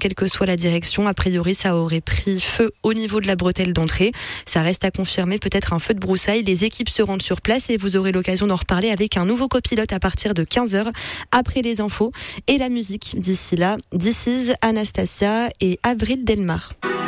quelle que soit la direction. A priori, ça aurait pris feu au niveau de la bretelle d'entrée. Ça reste à confirmer, peut-être un feu de broussailles. Les équipes se rendent sur place et vous aurez l'occasion d'en reparler avec un nouveau copilote à partir de 15h après les infos et la musique. D'ici là, This is Anastasia et Avril Delmar.